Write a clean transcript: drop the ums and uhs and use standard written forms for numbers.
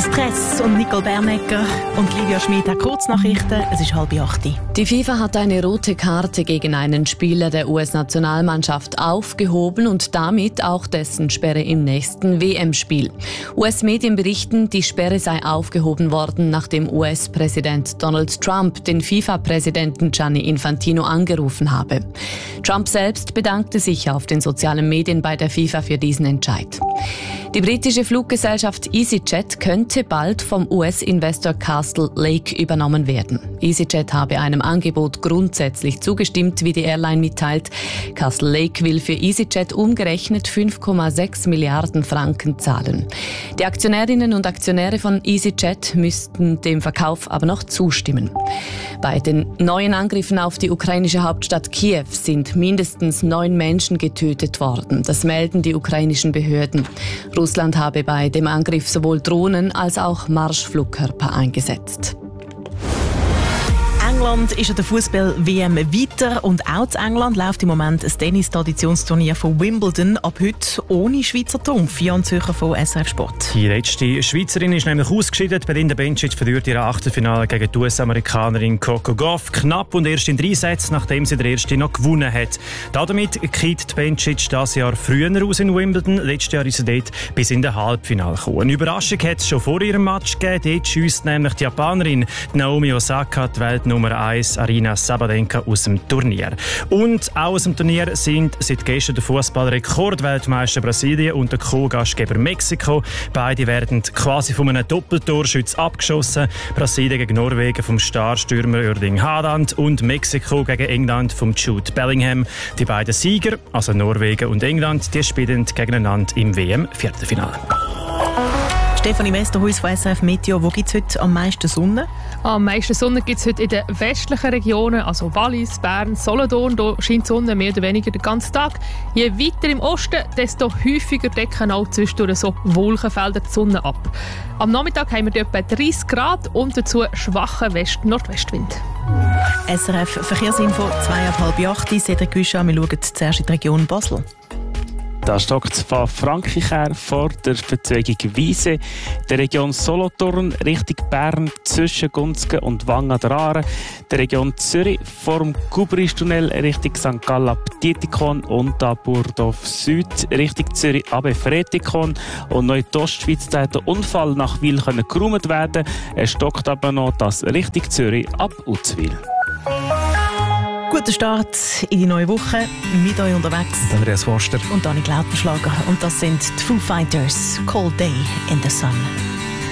Express und Nicole Bernecker und Livia Schmid haben Kurznachrichten. Es ist 7:30. Die FIFA hat eine rote Karte gegen einen Spieler der US-Nationalmannschaft aufgehoben und damit auch dessen Sperre im nächsten WM-Spiel. US-Medien berichten, die Sperre sei aufgehoben worden, nachdem US-Präsident Donald Trump den FIFA-Präsidenten Gianni Infantino angerufen habe. Trump selbst bedankte sich auf den sozialen Medien bei der FIFA für diesen Entscheid. Die britische Fluggesellschaft EasyJet könnte bald vom US-Investor Castle Lake übernommen werden. EasyJet habe einem Angebot grundsätzlich zugestimmt, wie die Airline mitteilt. Castle Lake will für EasyJet umgerechnet 5,6 Milliarden Franken zahlen. Die Aktionärinnen und Aktionäre von EasyJet müssten dem Verkauf aber noch zustimmen. Bei den neuen Angriffen auf die ukrainische Hauptstadt Kiew sind mindestens 9 Menschen getötet worden. Das melden die ukrainischen Behörden. Russland habe bei dem Angriff sowohl Drohnen als auch Marschflugkörper eingesetzt. England ist an der Fußball-WM weiter und auch in England läuft im Moment ein Tennis-Traditionsturnier von Wimbledon. Ab heute ohne Schweizer Trumpf. Jan Zürcher von SRF Sport. Die letzte Schweizerin ist nämlich ausgeschieden. Belinda Bencic verliert ihr Achtelfinale gegen die US-Amerikanerin Coco Gauff knapp und erst in 3 Sätzen, nachdem sie der erste noch gewonnen hat. Damit geht Bencic dieses Jahr früher aus in Wimbledon. Letztes Jahr ist sie dort bis in den Halbfinale gekommen. Eine Überraschung hat es schon vor ihrem Match gegeben. Dort schiesst nämlich die Japanerin Naomi Osaka die Weltnummer 1 Arina Sabalenka aus dem Turnier. Und auch aus dem Turnier sind seit gestern der Fußball-Rekordweltmeister Brasilien und der Co-Gastgeber Mexiko. Beide werden quasi von einem Doppeltorschütz abgeschossen. Brasilien gegen Norwegen vom Starstürmer Erling Haaland und Mexiko gegen England vom Jude Bellingham. Die beiden Sieger, also Norwegen und England, die spielen gegeneinander im WM-Viertelfinale. Stefanie Westerhuis von SRF Meteo. Wo gibt es heute am meisten Sonne? Am meisten Sonne gibt es heute in den westlichen Regionen, also Wallis, Bern, Solothurn. Da scheint die Sonne mehr oder weniger den ganzen Tag. Je weiter im Osten, desto häufiger decken auch zwischendurch so Wolkenfelder die Sonne ab. Am Nachmittag haben wir etwa 30 Grad und dazu schwachen West-Nordwestwind. SRF Verkehrsinfo, 7:30. Cedric Guichard, wir schauen zuerst in die Region Basel. Da stockt es von Frankreich her vor der Verzwegung Wiese, der Region Solothurn Richtung Bern zwischen Gunzgen und Wangen an der Aare, der Region Zürich vom Gubristunnel Richtung St. Gallen ab Dietikon und ab Burdorf Süd Richtung Zürich ab Fretikon und neu in die Ostschweiz hat der Unfall nach Wil geräumt werden. Es stockt aber noch das Richtung Zürich ab Uzwil. Guten Start in die neue Woche. Mit euch unterwegs Andreas Forster und Dani Lautenschlager. Und das sind die Foo Fighters, Cold Day in the Sun.